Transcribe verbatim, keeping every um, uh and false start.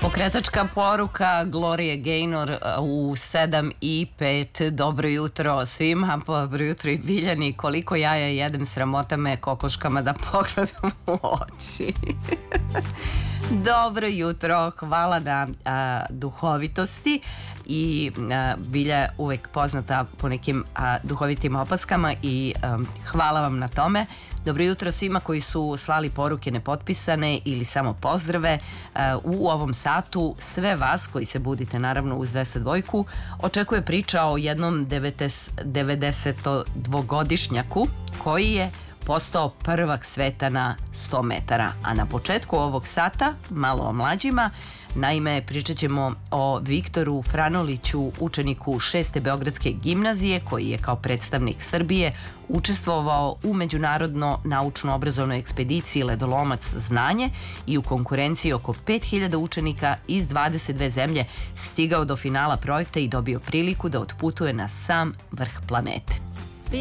Pokretačka poruka Gloria Gaynor u sedam i pet. Dobro jutro svima, dobro jutro i Biljani. Koliko jaja jedem, sramota me kokoškama da pogledam u oči. Dobro jutro, hvala na a, duhovitosti i a, Bilja je uvek poznata po nekim a, duhovitim opaskama i a, hvala vam na tome. Dobro jutro svima koji su slali poruke nepotpisane ili samo pozdrave. U ovom satu sve vas koji se budite naravno uz dvesta dva očekuje priča o jednom devedesetodvogodišnjaku koji je postao prvak sveta na sto metara. A na početku ovog sata, malo o mlađima, naime pričat ćemo o Viktoru Franoliću, učeniku šeste Beogradske gimnazije koji je kao predstavnik Srbije učestvovao u međunarodno naučno-obrazovnoj ekspediciji Ledolomac znanje i u konkurenciji oko pet hiljada učenika iz dvadeset dve zemlje stigao do finala projekta i dobio priliku da otputuje na sam vrh planete.